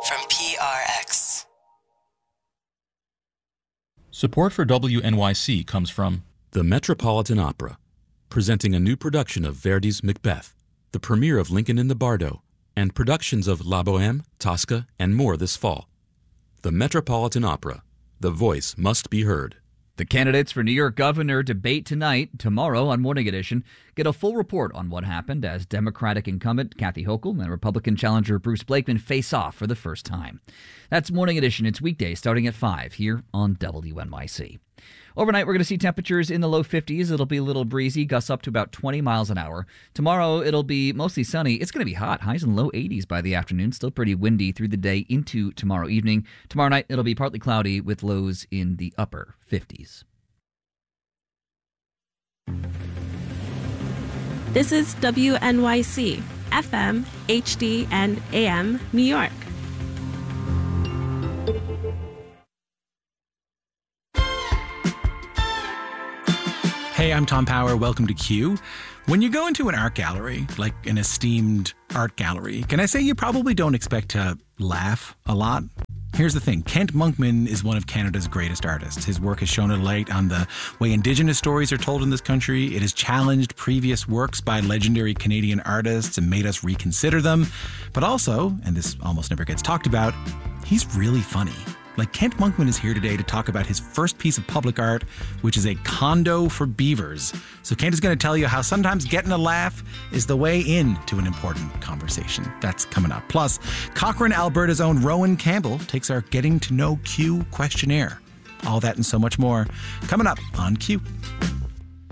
from PRX. Support for WNYC comes from the Metropolitan Opera, presenting a new production of Verdi's Macbeth, the premiere of Lincoln in the Bardo, and productions of La Bohème, Tosca, and more this fall. The Metropolitan Opera. The voice must be heard. The candidates for New York governor debate tonight, tomorrow on Morning Edition. Get a full report on what happened as Democratic incumbent Kathy Hochul and Republican challenger Bruce Blakeman face off for the first time. That's Morning Edition. It's weekday starting at 5 here on WNYC. Overnight, we're going to see temperatures in the low 50s. It'll be a little breezy, gusts up to about 20 miles an hour. Tomorrow, it'll be mostly sunny. It's going to be hot, highs in low 80s by the afternoon. Still pretty windy through the day into tomorrow evening. Tomorrow night, it'll be partly cloudy with lows in the upper 50s. This is WNYC, FM, HD, and AM, New York. Hey, I'm Tom Power. Welcome to Q. When you go into an art gallery, like an esteemed art gallery, can I say you probably don't expect to laugh a lot? Here's the thing. Kent Monkman is one of Canada's greatest artists. His work has shown a light on the way Indigenous stories are told in this country. It has challenged previous works by legendary Canadian artists and made us reconsider them. But also, and this almost never gets talked about, he's really funny. Like, Kent Monkman is here today to talk about his first piece of public art, which is a condo for beavers. So Kent is going to tell you how sometimes getting a laugh is the way into an important conversation. That's coming up. Plus, Cochrane, Alberta's own Rowan Campbell takes our Getting to Know Q questionnaire. All that and so much more coming up on Q.